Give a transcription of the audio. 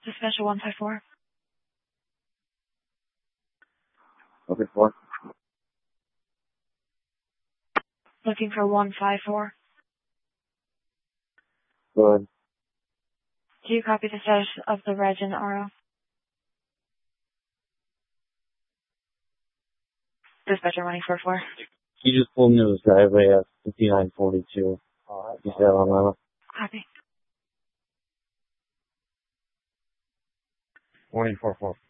Dispatcher 154. Okay, 4. Looking for 154. Go ahead. Do you copy the status of the reg and the RO? Dispatcher 144. He just pulled into his driveway at 5942. East Alabama. Copy. 144.